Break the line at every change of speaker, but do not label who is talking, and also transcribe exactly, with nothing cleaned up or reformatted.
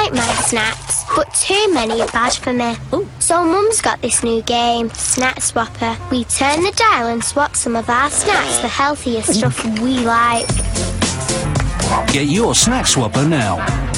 like my snacks, but too many are bad for me.
Ooh.
So Mum's got this new game, Snack Swapper. We turn the dial and swap some of our snacks for healthier stuff we like.
Get your Snack Swapper now.